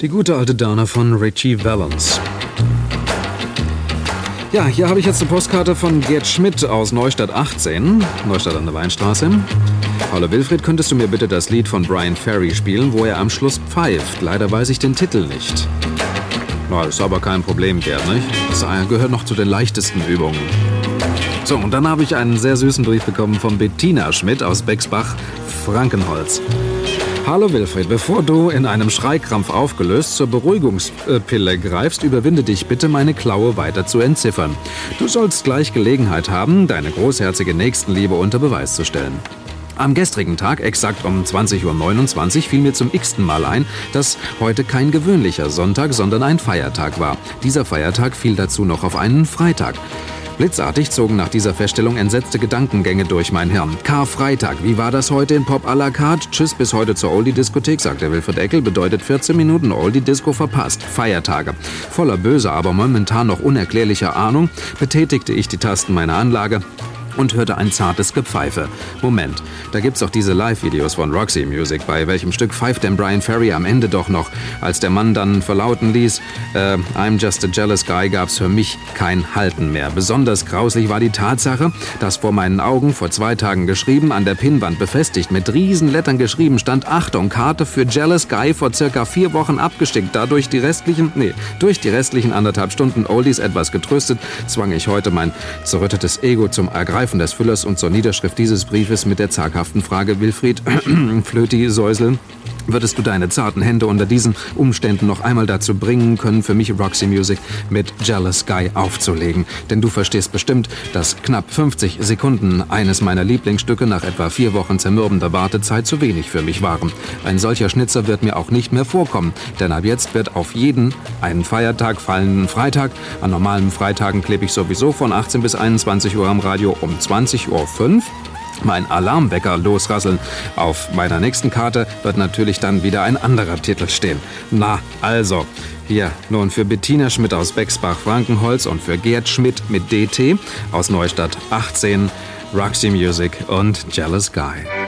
Die gute alte Dana von Richie Valens. Ja, hier habe ich jetzt eine Postkarte von Gerd Schmidt aus Neustadt 18, Neustadt an der Weinstraße. Hallo Wilfried, könntest du mir bitte das Lied von Bryan Ferry spielen, wo er am Schluss pfeift? Leider weiß ich den Titel nicht. Na, ist aber kein Problem, Gerd, nicht? Das gehört noch zu den leichtesten Übungen. So, und dann habe ich einen sehr süßen Brief bekommen von Bettina Schmidt aus Bexbach, Frankenholz. Hallo Wilfried, bevor du in einem Schreikrampf aufgelöst zur Beruhigungspille greifst, überwinde dich bitte, meine Klaue weiter zu entziffern. Du sollst gleich Gelegenheit haben, deine großherzige Nächstenliebe unter Beweis zu stellen. Am gestrigen Tag, exakt um 20:29 Uhr, fiel mir zum x-ten Mal ein, dass heute kein gewöhnlicher Sonntag, sondern ein Feiertag war. Dieser Feiertag fiel dazu noch auf einen Freitag. Blitzartig zogen nach dieser Feststellung entsetzte Gedankengänge durch mein Hirn. Karfreitag, wie war das heute in Pop à la carte? Tschüss bis heute zur Oldie-Diskothek, sagt der Wilfried Eckel, bedeutet 14 Minuten Oldie-Disco verpasst. Feiertage. Voller böser, aber momentan noch unerklärlicher Ahnung betätigte ich die Tasten meiner Anlage und hörte ein zartes Gepfeife. Moment, da gibt's auch diese Live-Videos von Roxy Music. Bei welchem Stück pfeift denn Bryan Ferry am Ende doch noch? Als der Mann dann verlauten ließ, I'm just a jealous guy, gab's für mich kein Halten mehr. Besonders grauslich war die Tatsache, dass vor meinen Augen vor 2 Tagen geschrieben, an der Pinnwand befestigt, mit Riesenlettern geschrieben stand, Achtung, Karte für Jealous Guy vor circa 4 Wochen abgestickt. Durch die restlichen 1,5 Stunden Oldies etwas getröstet, zwang ich heute mein zerrüttetes Ego zum Ergreifen des Füllers und zur Niederschrift dieses Briefes mit der zaghaften Frage, Wilfried, Flöti, Säusel, würdest du deine zarten Hände unter diesen Umständen noch einmal dazu bringen können, für mich Roxy Music mit Jealous Guy aufzulegen? Denn du verstehst bestimmt, dass knapp 50 Sekunden eines meiner Lieblingsstücke nach etwa 4 Wochen zermürbender Wartezeit zu wenig für mich waren. Ein solcher Schnitzer wird mir auch nicht mehr vorkommen, denn ab jetzt wird auf jeden einen Feiertag fallenden Freitag, an normalen Freitagen klebe ich sowieso von 18 bis 21 Uhr am Radio, um 20:05 Uhr mein Alarmwecker losrasseln. Auf meiner nächsten Karte wird natürlich dann wieder ein anderer Titel stehen. Na, also, hier nun für Bettina Schmidt aus Bexbach-Frankenholz und für Gerd Schmidt mit DT aus Neustadt 18, Roxy Music und Jealous Guy.